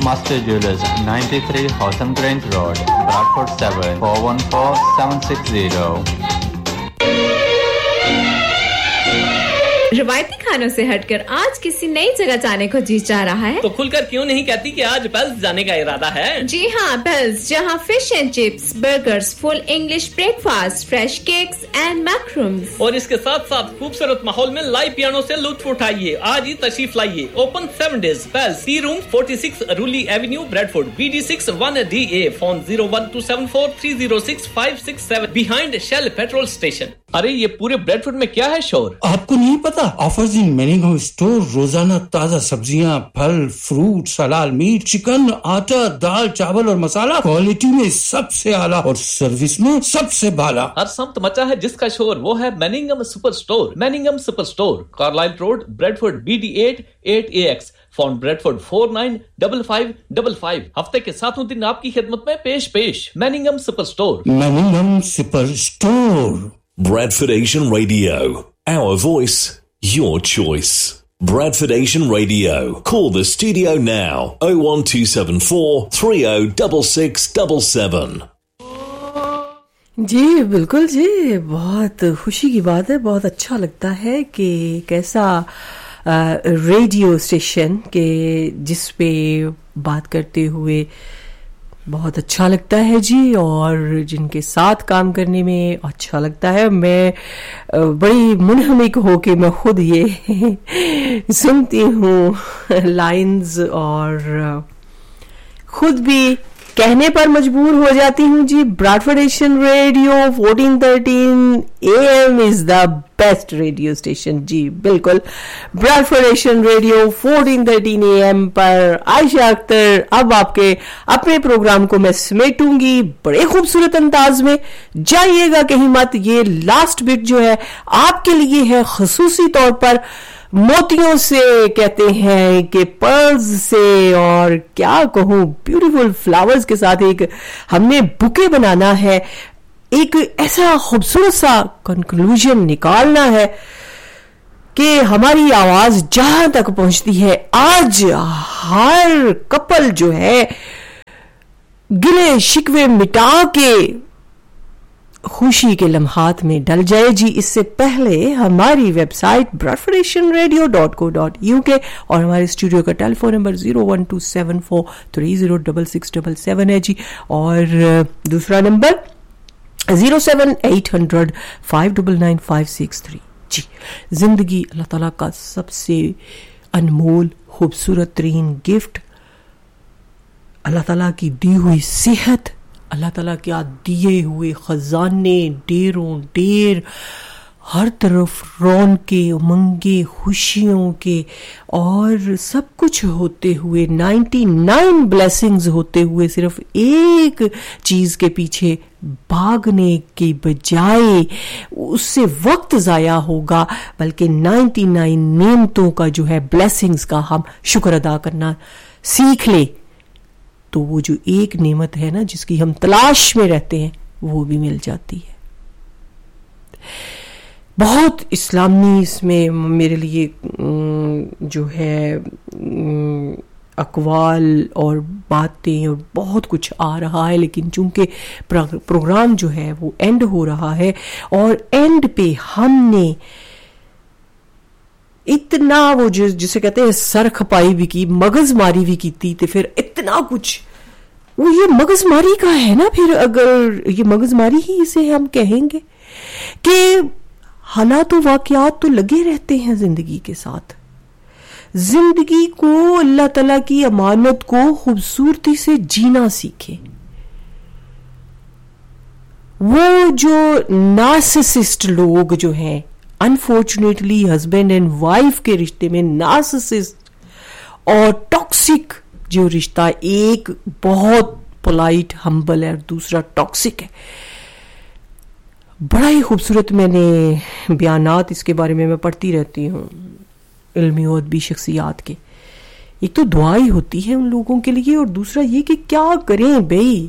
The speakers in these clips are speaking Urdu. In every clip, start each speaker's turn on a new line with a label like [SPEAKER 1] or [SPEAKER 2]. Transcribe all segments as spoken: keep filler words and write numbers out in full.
[SPEAKER 1] Master Jewelers, ninety-three Houghton Grange Road, Bradford seven four one four seven six zero.
[SPEAKER 2] روایتی کھانوں سے ہٹ کر آج کسی نئی جگہ جانے کو جی چاہ رہا ہے
[SPEAKER 3] تو کھل کر کیوں نہیں کہتی کہ آج پیلس جانے کا ارادہ ہے؟
[SPEAKER 2] جی ہاں، پیلس، جہاں fish and chips, burgers, full English break fast, fresh cakes and میکرومز
[SPEAKER 3] اور اس کے ساتھ ساتھ خوبصورت ماحول میں لائیو پیانو سے لطف اٹھائیے. آج ہی تشریف لائیے. Open seven days. Palace C room forty six رولی avenue Bradford B D six one D A. Phone zero one to seven four three zero six five six seven behind shell petrol station. ارے یہ پورے بریڈفورڈ میں کیا ہے شور؟
[SPEAKER 4] آپ کو نہیں پتا؟ آفرز ان میننگو اسٹور. روزانہ تازہ سبزیاں، پھل، فروٹ، حلال میٹ، چکن، آٹا، دال، چاول اور مسالہ کوالٹی میں سب سے اعلیٰ اور سروس میں سب سے بالا.
[SPEAKER 3] ہر سمت مچا ہے جس کا شور، وہ ہے میننگم super store. میننگم super store, Carlyle road, Bradford B D at at a x. Phone Bradford four nine double five double five. ہفتے کے ساتوں دن آپ کی خدمت میں پیش پیش میننگم super store.
[SPEAKER 4] میننگم super store.
[SPEAKER 5] Bradford Asian Radio, our voice, your choice. Bradford Asian Radio. Call the studio now. oh one two seven four three oh six six seven seven.
[SPEAKER 6] جی بالکل جی، بہت خوشی کی بات ہے. بہت اچھا لگتا ہے کہ کیسا ریڈیو اسٹیشن کہ جس پہ بات کرتے ہوئے بہت اچھا لگتا ہے جی، اور جن کے ساتھ کام کرنے میں اچھا لگتا ہے. میں بڑی منہمک ہو کے میں خود یہ سنتی ہوں لائنز اور خود بھی کہنے پر مجبور ہو جاتی ہوں جی. براڈفورڈ Asian radio fourteen thirteen A M is the best radio station. جی بالکل، براڈفورڈ Asian radio fourteen thirteen A M پر عائشہ اختر اب آپ کے اپنے پروگرام کو میں سمیٹوں گی بڑے خوبصورت انداز میں. جائیے گا کہیں مت. یہ لاسٹ بٹ جو ہے آپ کے لیے ہے خصوصی طور پر موتیوں سے، کہتے ہیں کہ پرلز سے، اور کیا کہوں بیوٹیفل فلاورز کے ساتھ ایک ہم نے بوکے بنانا ہے. ایک ایسا خوبصورت سا کنکلوژن نکالنا ہے کہ ہماری آواز جہاں تک پہنچتی ہے آج ہر کپل جو ہے گلے شکوے مٹا کے خوشی کے لمحات میں ڈل جائے. جی اس سے پہلے ہماری web site براڈفورڈ Asian radio dot کو ڈاٹ یو کے اور ہمارے اسٹوڈیو کا ٹیلی phone number zero one to seven four three zero double six double seven ہے جی، اور دوسرا number zero seven eight hundred five double nine five six three. جی زندگی اللہ تعالیٰ کا سب سے انمول خوبصورت ترین گفٹ، اللہ تعالیٰ کی دی ہوئی صحت، اللہ تعالیٰ کیا دیے ہوئے خزانے ڈیروں ڈیر، ہر طرف رونقے امنگے خوشیوں کے، اور سب کچھ ہوتے ہوئے نائنٹی نائن بلیسنگز ہوتے ہوئے صرف ایک چیز کے پیچھے بھاگنے کی بجائے اس سے وقت ضائع ہوگا، بلکہ نائنٹی نائن نعمتوں کا جو ہے بلیسنگز کا ہم شکر ادا کرنا سیکھ لے تو وہ جو ایک نعمت ہے نا جس کی ہم تلاش میں رہتے ہیں وہ بھی مل جاتی ہے. بہت اسلامی اس میں میرے لیے جو ہے اقوال اور باتیں اور بہت کچھ آ رہا ہے، لیکن چونکہ پروگرام جو ہے وہ اینڈ ہو رہا ہے اور اینڈ پہ ہم نے اتنا وہ جسے کہتے ہیں سر کھپائی بھی کی، مغز ماری بھی کی تھی، تو پھر اتنا کچھ وہ یہ مغز ماری کا ہے نا. پھر اگر یہ مغز ماری ہی اسے ہم کہیں گے کہ حالات و واقعات تو لگے رہتے ہیں زندگی کے ساتھ. زندگی کو اللہ تعالیٰ کی امانت کو خوبصورتی سے جینا سیکھے. وہ جو نارسسسٹ لوگ جو ہیں، انفارچونیٹلی ہسبینڈ اینڈ وائف کے رشتے میں نارسسسٹ اور ٹاکسک جو رشتہ، ایک بہت پولائٹ ہمبل ہے اور دوسرا ٹاکسک ہے. بڑا ہی خوبصورت میں نے بیانات اس کے بارے میں میں پڑھتی رہتی ہوں علمی و ادبی شخصیات کے. ایک تو دعا ہی ہوتی ہے ان لوگوں کے لیے، اور دوسرا یہ کہ کیا کریں بھائی،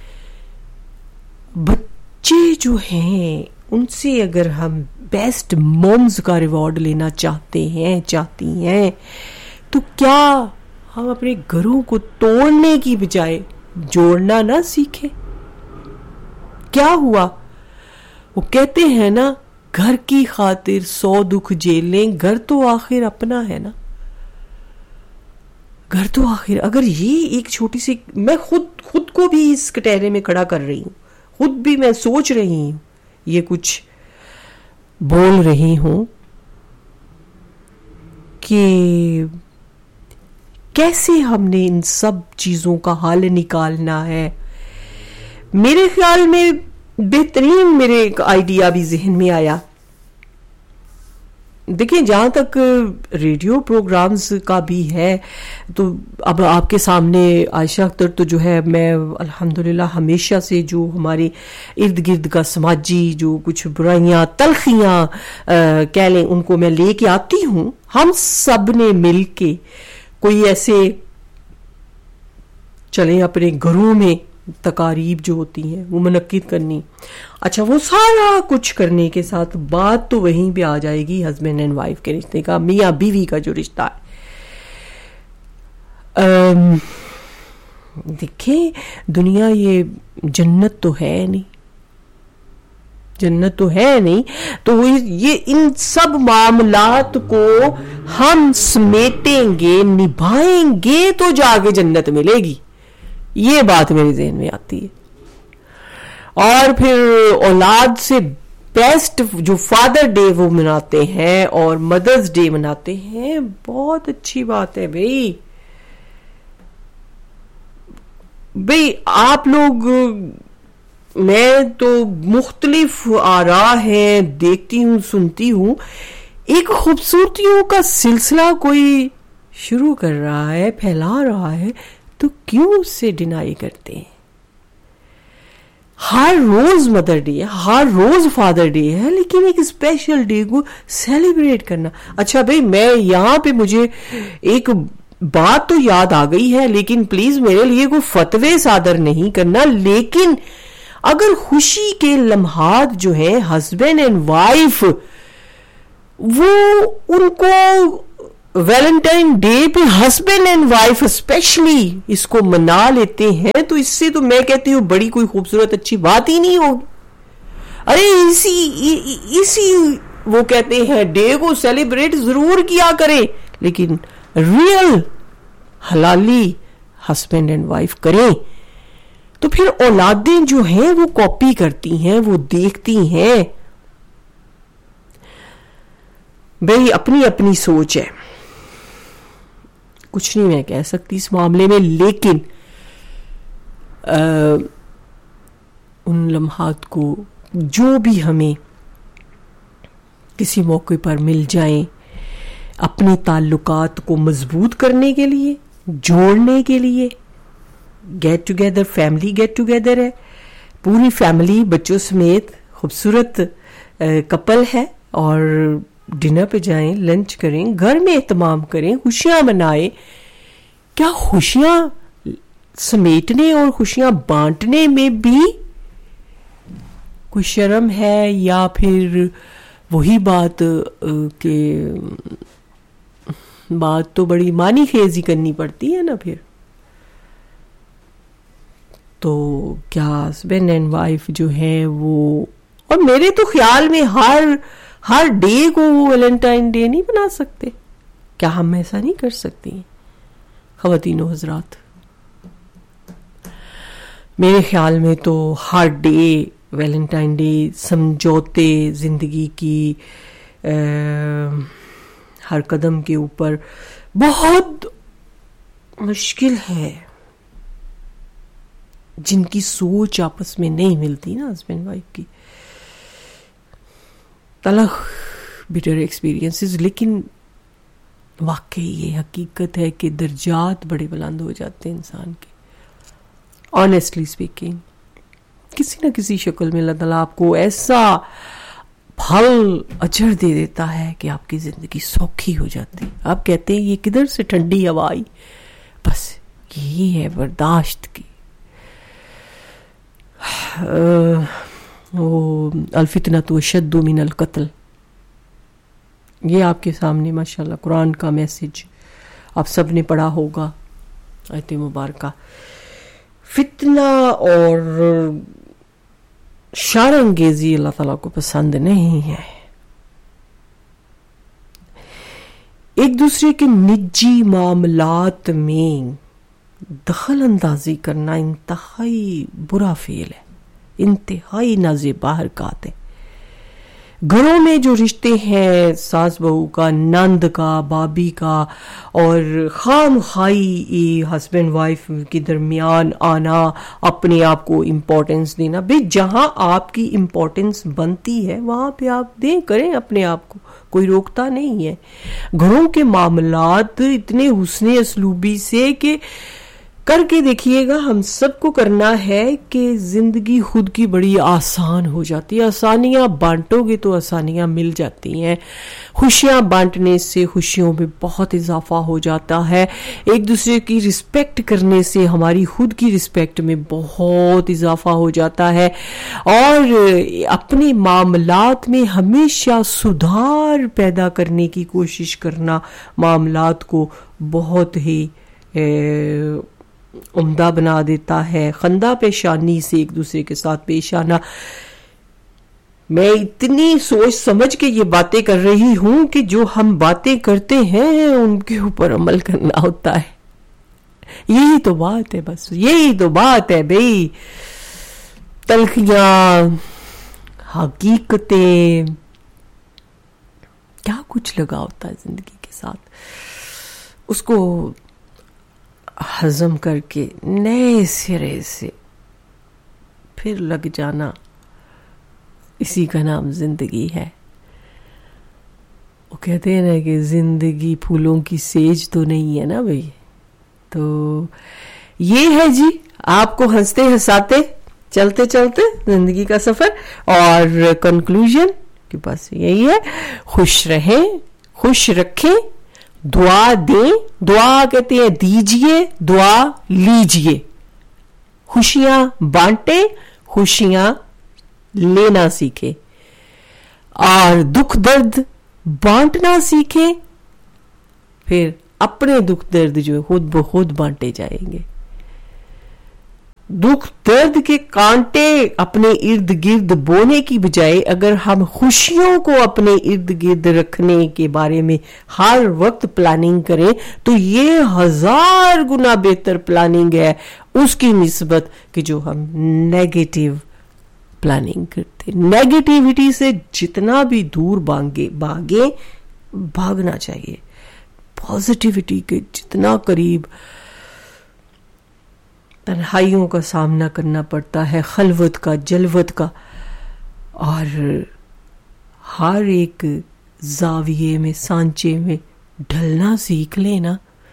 [SPEAKER 6] بچے جو ہیں ان سے اگر ہم بیسٹ مومز کا ریوارڈ لینا چاہتے ہیں چاہتی ہیں تو کیا ہم اپنے گھروں کو توڑنے کی بجائے جوڑنا نہ سیکھیں. کیا ہوا؟ وہ کہتے ہیں نا گھر کی خاطر سو دکھ جھیل لیں, گھر تو آخر اپنا ہے نا, گھر تو آخر. اگر یہ ایک چھوٹی سی, میں خود خود کو بھی اس کٹہرے میں کھڑا کر رہی ہوں, خود بھی میں سوچ رہی ہوں, یہ کچھ بول رہی ہوں کہ کیسے ہم نے ان سب چیزوں کا حل نکالنا ہے. میرے خیال میں بہترین میرے ایک آئیڈیا بھی ذہن میں آیا. دیکھیں جہاں تک ریڈیو پروگرامز کا بھی ہے تو اب آپ کے سامنے عائشہ اختر تو جو ہے میں الحمدللہ ہمیشہ سے جو ہمارے ارد گرد کا سماجی جو کچھ برائیاں تلخیاں کہہ لیں ان کو میں لے کے آتی ہوں. ہم سب نے مل کے کوئی ایسے چلیں اپنے گھروں میں تقاریب جو ہوتی ہیں وہ منعقد کرنی. اچھا وہ سارا کچھ کرنے کے ساتھ بات تو وہیں پہ آ جائے گی ہسبینڈ اینڈ وائف کے رشتے کا, میاں بیوی کا جو رشتہ ہے. دیکھیں دنیا یہ جنت تو ہے نہیں, جنت تو ہے نہیں, تو یہ ان سب معاملات کو ہم سمیٹیں گے نبھائیں گے تو جا کے جنت ملے گی. یہ بات میرے ذہن میں آتی ہے. اور پھر اولاد سے بیسٹ جو فادر ڈے وہ مناتے ہیں اور مدرز ڈے مناتے ہیں, بہت اچھی بات ہے بھائی. بھائی آپ لوگ, میں تو مختلف آراء ہیں دیکھتی ہوں سنتی ہوں, ایک خوبصورتیوں کا سلسلہ کوئی شروع کر رہا ہے پھیلا رہا ہے تو کیوں اس سے ڈینائی کرتے ہیں. ہر روز مدر ڈے ہے, ہر روز فادر ڈے ہے, لیکن ایک اسپیشل ڈے کو سیلیبریٹ کرنا. اچھا بھائی میں یہاں پہ مجھے ایک بات تو یاد آ گئی ہے, لیکن پلیز میرے لیے کوئی فتوے صادر نہیں کرنا, لیکن اگر خوشی کے لمحات جو ہیں ہسبینڈ اینڈ وائف وہ ان کو ویلنٹائن ڈے پہ ہسبینڈ اینڈ وائف اسپیشلی اس کو منا لیتے ہیں تو اس سے تو میں کہتی ہوں بڑی کوئی خوبصورت اچھی بات ہی نہیں ہوگی. ارے اسی اسی وہ کہتے ہیں ڈے کو سیلیبریٹ ضرور کیا کریں, لیکن ریئل حلالی ہسبینڈ اینڈ وائف کریں. تو پھر اولادیں جو ہیں وہ کاپی کرتی ہیں, وہ دیکھتی ہیں. بھئی اپنی اپنی سوچ ہے, کچھ نہیں میں کہہ سکتی اس معاملے میں, لیکن ان لمحات کو جو بھی ہمیں کسی موقع پر مل جائیں اپنے تعلقات کو مضبوط کرنے کے لیے, جوڑنے کے لیے. Get together, family get together ہے, پوری فیملی بچوں سمیت خوبصورت کپل ہے, اور ڈنر پہ جائیں, لنچ کریں, گھر میں اہتمام کریں, خوشیاں منائیں. کیا خوشیاں سمیٹنے اور خوشیاں بانٹنے میں بھی کوئی شرم ہے, یا پھر وہی بات کہ بات تو بڑی معنی خیزی کرنی پڑتی ہے نا پھر. تو کیا ہسبینڈ اینڈ وائف جو ہے وہ, اور میرے تو خیال میں ہر ہر ڈے کو وہ ویلنٹائن ڈے نہیں بنا سکتے. کیا ہم ایسا نہیں کر سکتی خواتین و حضرات؟ میرے خیال میں تو ہر ڈے ویلنٹائن ڈے سمجھوتے زندگی کی ہر قدم کے اوپر بہت مشکل ہے, جن کی سوچ آپس میں نہیں ملتی نا ہسبینڈ وائف کی. تلخ بیٹر ایکسپیرینسز, لیکن واقعی یہ حقیقت ہے کہ درجات بڑے بلند ہو جاتے ہیں انسان کے. آنیسٹلی اسپیکنگ, کسی نہ کسی شکل میں اللہ تعالیٰ آپ کو ایسا پھل اجر دے دیتا ہے کہ آپ کی زندگی سوکھی ہو جاتی. آپ کہتے ہیں یہ کدھر سے ٹھنڈی ہوا آئی, بس یہی ہے برداشت کی. وہ الفتنۃ اشد من القتل, یہ آپ کے سامنے ماشاءاللہ قرآن کا میسج آپ سب نے پڑھا ہوگا. آیت مبارکہ فتنہ اور شر انگیزی اللہ تعالیٰ کو پسند نہیں ہے. ایک دوسرے کے نجی معاملات میں دخل اندازی کرنا انتہائی برا فعل ہے، انتہائی نازیبا حرکات ہے. گھروں میں جو رشتے ہیں ساس بہو کا، نند کا، بابی کا، اور خام خائی ہسبینڈ وائف کے درمیان آنا، اپنے آپ کو امپورٹنس دینا، بھئی جہاں آپ کی امپورٹنس بنتی ہے وہاں پہ آپ دیں، کریں اپنے آپ کو، کوئی روکتا نہیں ہے. گھروں کے معاملات اتنے حسن اسلوبی سے کہ کر کے دیکھیے گا، ہم سب کو کرنا ہے کہ زندگی خود کی بڑی آسان ہو جاتی ہے. آسانیاں بانٹو گے تو آسانیاں مل جاتی ہیں. خوشیاں بانٹنے سے خوشیوں میں بہت اضافہ ہو جاتا ہے. ایک دوسرے کی رسپیکٹ کرنے سے ہماری خود کی رسپیکٹ میں بہت اضافہ ہو جاتا ہے. اور اپنے معاملات میں ہمیشہ سدھار پیدا کرنے کی کوشش کرنا معاملات کو بہت ہی عمدہ بنا دیتا ہے. خندہ پیشانی سے ایک دوسرے کے ساتھ پیش آنا. میں اتنی سوچ سمجھ کے یہ باتیں کر رہی ہوں کہ جو ہم باتیں کرتے ہیں ان کے اوپر عمل کرنا ہوتا ہے. یہی تو بات ہے، بس یہی تو بات ہے بھئی. تلخیاں، حقیقتیں، کیا کچھ لگا ہوتا ہے زندگی کے ساتھ، اس کو ہضم کر کے نئے سرے سے پھر لگ جانا، اسی کا نام زندگی ہے. وہ کہتے ہیں نا کہ زندگی پھولوں کی سیج تو نہیں ہے نا بھئی. تو یہ ہے جی آپ کو ہنستے ہنساتے چلتے چلتے زندگی کا سفر، اور کنکلوژن کے پاس یہی ہے، خوش رہیں، خوش رکھیں، دعا دیں. دعا کہتے ہیں دیجئے، دعا لیجئے. خوشیاں بانٹیں، خوشیاں لینا سیکھیں، اور دکھ درد بانٹنا سیکھیں. پھر اپنے دکھ درد جو خود بخود بانٹے جائیں گے. دکھ درد کے کانٹے اپنے ارد گرد بونے کی بجائے اگر ہم خوشیوں کو اپنے ارد گرد رکھنے کے بارے میں ہر وقت پلاننگ کریں تو یہ ہزار گنا بہتر پلاننگ ہے اس کی نسبت کہ جو ہم نیگیٹو پلاننگ کرتے. نیگیٹیوٹی سے جتنا بھی دور بھاگے بھاگیں بھاگنا چاہیے. پازیٹیوٹی کے جتنا قریب تنہائیوں کا سامنا کرنا پڑتا ہے، خلوت کا، جلوت کا، اور ہر ایک زاویے میں سانچے میں ڈھلنا سیکھ لینا،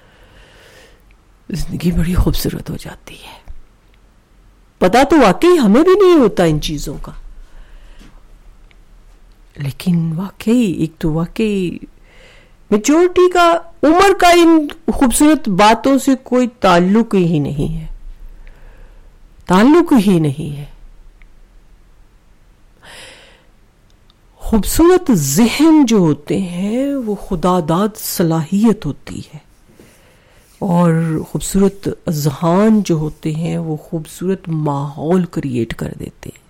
[SPEAKER 6] زندگی بڑی خوبصورت ہو جاتی ہے. پتا تو واقعی ہمیں بھی نہیں ہوتا ان چیزوں کا، لیکن واقعی ایک تو واقعی میچورٹی کا، عمر کا ان خوبصورت باتوں سے کوئی تعلق ہی نہیں ہے، تعلق ہی نہیں ہے. خوبصورت ذہن جو ہوتے ہیں وہ خدا داد صلاحیت ہوتی ہے، اور خوبصورت اذہان جو ہوتے ہیں وہ خوبصورت ماحول کریٹ کر دیتے ہیں.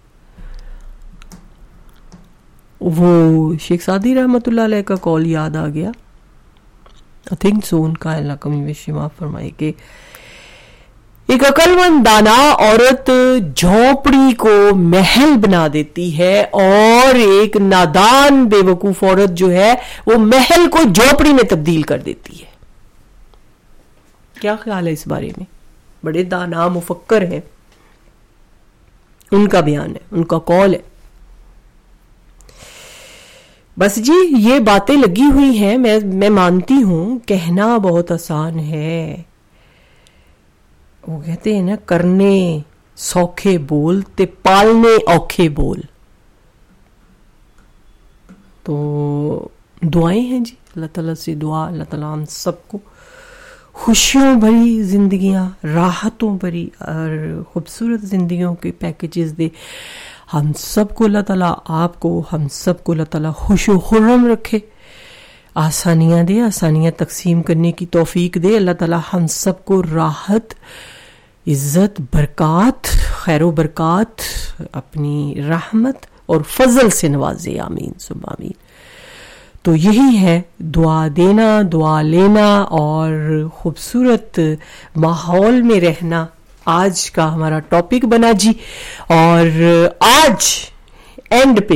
[SPEAKER 6] وہ شیخ سعدی رحمت اللہ علیہ کا قول یاد آ گیا، I think so، ان کا اللہ کمی بیشی معاف فرمائے کہ ایک عقل مند دانا عورت جھونپڑی کو محل بنا دیتی ہے، اور ایک نادان بے وقوف عورت جو ہے وہ محل کو جھونپڑی میں تبدیل کر دیتی ہے. کیا خیال ہے اس بارے میں؟ بڑے دانا مفکر ہیں، ان کا بیان ہے، ان کا قول ہے. بس جی یہ باتیں لگی ہوئی ہیں، میں میں مانتی ہوں کہنا بہت آسان ہے. وہ کہتے ہیں نا کرنے سوکھے بول تے پالنے اوکھے بول. تو دعائیں ہیں جی، اللہ تعالیٰ سے دعا، اللہ تعالیٰ ہم سب کو خوشیوں بھری زندگیاں، راحتوں بھری اور خوبصورت زندگیوں کے پیکیجز دے. ہم سب کو اللہ تعالیٰ، آپ کو، ہم سب کو اللہ تعالیٰ خوش و خرم رکھے، آسانیاں دے, آسانیاں تقسیم کرنے کی توفیق دے. اللہ تعالی ہم سب کو راحت, عزت, برکات, خیر و برکات, اپنی رحمت اور فضل سے نوازے. آمین ثم آمین. تو یہی ہے دعا دینا, دعا لینا اور خوبصورت ماحول میں رہنا آج کا ہمارا ٹاپک بنا جی. اور آج اینڈ پہ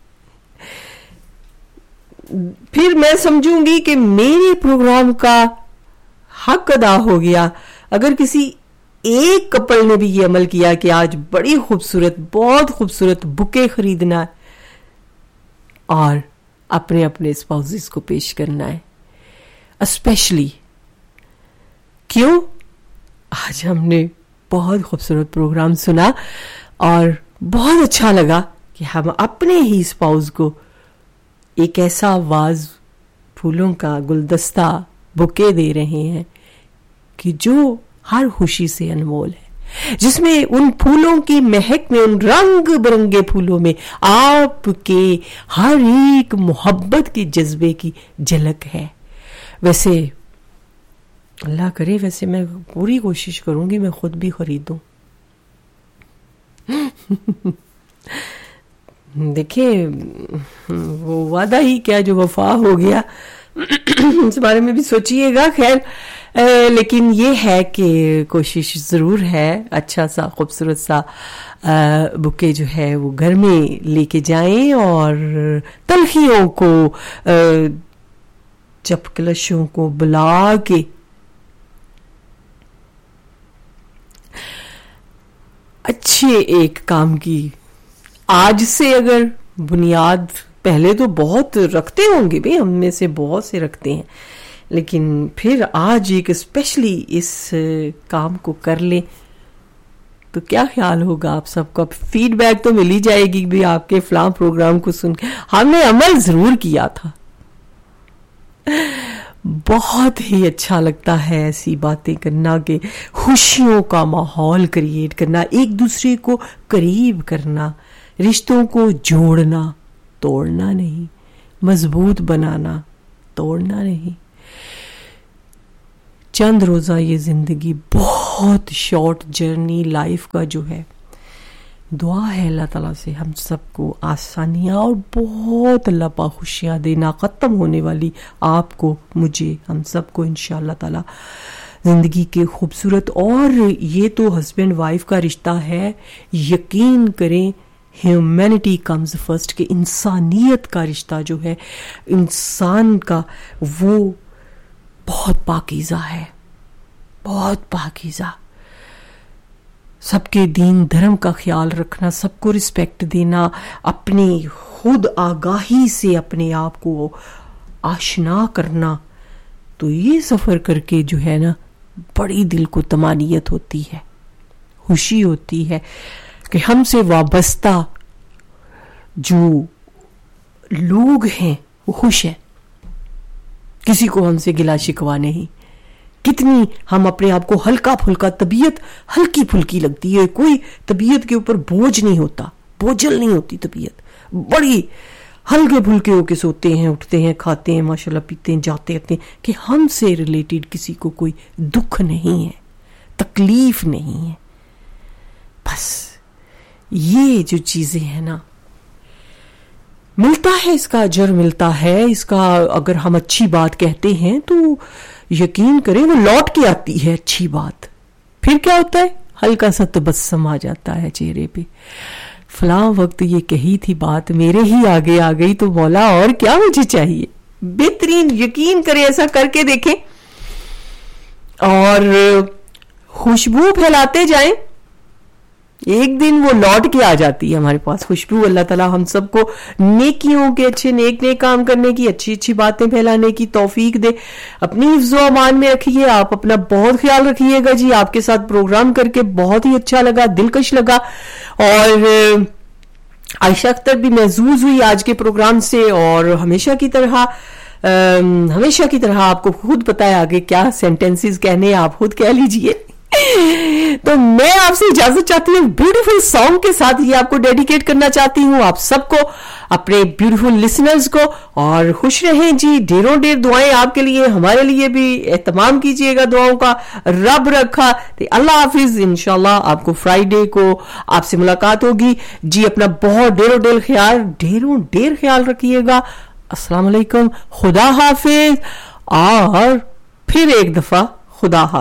[SPEAKER 6] پھر میں سمجھوں گی کہ میرے پروگرام کا حق ادا ہو گیا اگر کسی ایک کپل نے بھی یہ عمل کیا کہ آج بڑی خوبصورت, بہت خوبصورت بکے خریدنا ہے اور اپنے اپنے اسپاؤزز کو پیش کرنا ہے. اسپیشلی کیوں آج ہم نے بہت خوبصورت پروگرام سنا اور بہت اچھا لگا کہ ہم اپنے ہی اسپاؤز کو ایک ایسا واز, پھولوں کا گلدستہ, بکے دے رہے ہیں کہ جو ہر خوشی سے انمول ہے, جس میں ان پھولوں کی مہک میں, ان رنگ برنگے پھولوں میں آپ کے ہر ایک محبت کے جذبے کی جھلک ہے. ویسے اللہ کرے, ویسے میں پوری کوشش کروں گی میں خود بھی خریدوں. دیکھیں وہ وعدہ ہی کیا جو وفا ہو گیا, اس بارے میں بھی سوچیے گا. خیر لیکن یہ ہے کہ کوشش ضرور ہے اچھا سا خوبصورت سا بکے جو ہے وہ گھر میں لے کے جائیں اور تلخیوں کو, چپکلشوں کو بلا کے اچھے ایک کام کی آج سے اگر بنیاد, پہلے تو بہت رکھتے ہوں گے بھی, ہم میں سے بہت سے رکھتے ہیں, لیکن پھر آج ایک اسپیشلی اس کام کو کر لیں تو کیا خیال ہوگا آپ سب کو. فیڈ بیک تو مل ہی جائے گی بھی آپ کے فلاں پروگرام کو سن کے ہم نے عمل ضرور کیا تھا. بہت ہی اچھا لگتا ہے ایسی باتیں کرنا کہ خوشیوں کا ماحول کریٹ کرنا, ایک دوسرے کو قریب کرنا, رشتوں کو جوڑنا, توڑنا نہیں, مضبوط بنانا, توڑنا نہیں. چند روزہ یہ زندگی, بہت شارٹ جرنی لائف کا جو ہے, دعا ہے اللہ تعالیٰ سے ہم سب کو آسانیاں اور بہت اللہ پاک خوشیاں دینا, ختم ہونے والی آپ کو, مجھے, ہم سب کو انشاءاللہ تعالیٰ زندگی کے خوبصورت. اور یہ تو ہسبینڈ وائف کا رشتہ ہے, یقین کریں ہیومینٹی کمز فرسٹ, کہ انسانیت کا رشتہ جو ہے, انسان کا, وہ بہت پاکیزہ ہے, بہت پاکیزہ. سب کے دین دھرم کا خیال رکھنا, سب کو رسپیکٹ دینا, اپنی خود آگاہی سے اپنے آپ کو آشنا کرنا, تو یہ سفر کر کے جو ہے نا بڑی دل کو طمانینت ہوتی ہے, خوشی ہوتی ہے کہ ہم سے وابستہ جو لوگ ہیں وہ خوش ہیں, کسی کو ہم سے گلا شکوا نہیں. کتنی ہم اپنے آپ کو ہلکا پھلکا, طبیعت ہلکی پھلکی لگتی ہے, کوئی طبیعت کے اوپر بوجھ نہیں ہوتا, بوجھل نہیں ہوتی طبیعت, بڑی ہلکے پھلکے ہو کے سوتے ہیں, اٹھتے ہیں, کھاتے ہیں, ماشاءاللہ پیتے ہیں, جاتے رہتے ہیں, کہ ہم سے ریلیٹڈ کسی کو کوئی دکھ نہیں ہے, تکلیف نہیں ہے. بس یہ جو چیزیں ہیں نا, ملتا ہے, اس کا اجر ملتا ہے, اس کا اگر ہم اچھی بات کہتے ہیں تو یقین کریں وہ لوٹ کے آتی ہے اچھی بات. پھر کیا ہوتا ہے, ہلکا سا تبسم آ جاتا ہے چہرے پہ, فلاں وقت یہ کہی تھی بات میرے ہی آگے آ گئی, تو مولا اور کیا مجھے چاہیے. بہترین, یقین کریں ایسا کر کے دیکھیں اور خوشبو پھیلاتے جائیں, ایک دن وہ لوٹ کے آ جاتی ہے ہمارے پاس خوشبو. اللہ تعالیٰ ہم سب کو نیکیوں کے, اچھے نیک نیک کام کرنے کی, اچھی اچھی باتیں پھیلانے کی توفیق دے. اپنی حفظ و امان میں رکھیے, آپ اپنا بہت خیال رکھیے گا جی. آپ کے ساتھ پروگرام کر کے بہت ہی اچھا لگا, دلکش لگا, اور عائشہ اختر بھی محظوظ ہوئی آج کے پروگرام سے. اور ہمیشہ کی طرح ہمیشہ کی طرح آپ کو خود پتا ہے آگے کیا سینٹینسز کہنے, آپ خود کہہ لیجئے. تو میں آپ سے اجازت چاہتی ہوں بیوٹیفل سانگ کے ساتھ. یہ آپ کو ڈیڈیکیٹ کرنا چاہتی ہوں, آپ سب کو, اپنے بیوٹیفل لسنرز کو. اور خوش رہیں جی, ڈھیروں ڈھیر دعائیں آپ کے لیے, ہمارے لیے بھی اہتمام کیجئے گا دعاؤں کا. رب رکھا. اللہ حافظ. انشاءاللہ آپ کو فرائیڈے کو آپ سے ملاقات ہوگی جی. اپنا بہت ڈھیروں ڈھیر خیال ڈھیروں ڈھیر خیال رکھیے گا. السلام علیکم, خدا حافظ, اور پھر ایک دفعہ خدا حافظ.